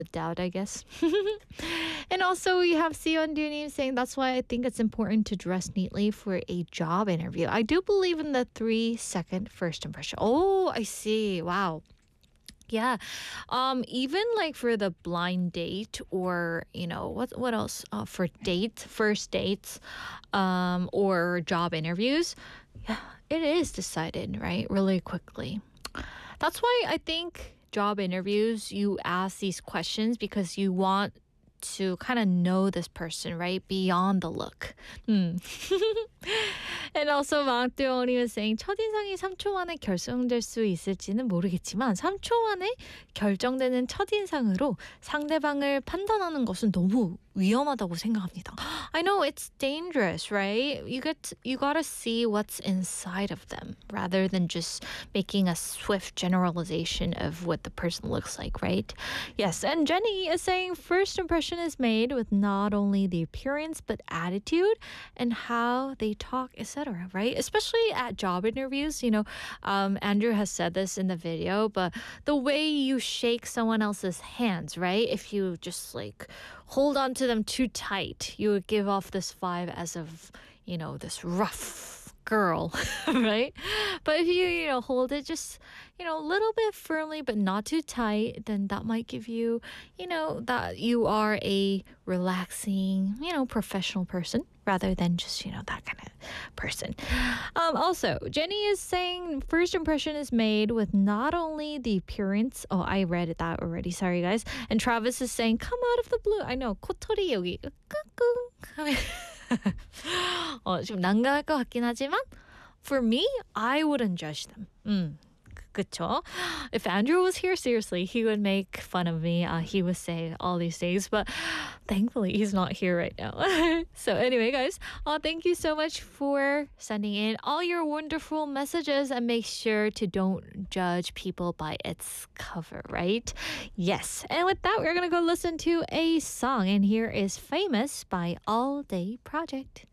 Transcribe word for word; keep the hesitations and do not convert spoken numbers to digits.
doubt, I guess. And also we have Sion Dunim saying that's why I think it's important to dress neatly for a job interview. I do believe in the three second first impression. Oh, I see. Wow. Yeah. Um even like for the blind date or, you know, what what else? Uh, for date, first dates, um or job interviews. Yeah, it is decided, right? Really quickly. That's why I think job interviews, you ask these questions because you want to kind of know this person, right? Beyond the look. Hmm. And also 마크대원이 was saying 첫인상이 삼 초 만에 결정될 수 있을지는 모르겠지만 삼 초 만에 결정되는 첫인상으로 상대방을 판단하는 것은 너무 위험하다고 생각합니다. I know it's dangerous, right? You get to, you gotta see what's inside of them rather than just making a swift generalization of what the person looks like, right? Yes, and Jenny is saying first impression is made with not only the appearance but attitude and how they talk, et cetera. Right? Especially at job interviews, you know, um, Andrew has said this in the video, but the way you shake someone else's hands, right? If you just like hold on to them too tight, you would give off this vibe as of, you know, this rough girl, right? But if you, you know, hold it just, you know, a little bit firmly, but not too tight, then that might give you, you know, that you are a relaxing, you know, professional person rather than just, you know, that kind of person. Um, also, Jenny is saying first impression is made with not only the appearance. Oh, I read that already. Sorry, guys. And Travis is saying, come out of the blue. I know. 코털이 여기. 꾹꾹. 어, 좀 난감할 것 같긴 하지만 for me, I wouldn't judge them. 음. 그쵸? If Andrew was here, seriously, he would make fun of me. Uh, he would say all these things, but thankfully he's not here right now. So anyway, guys, uh, thank you so much for sending in all your wonderful messages and make sure to don't judge people by its cover, right? Yes. And with that, we're going to go listen to a song. And here is Famous by All Day Project.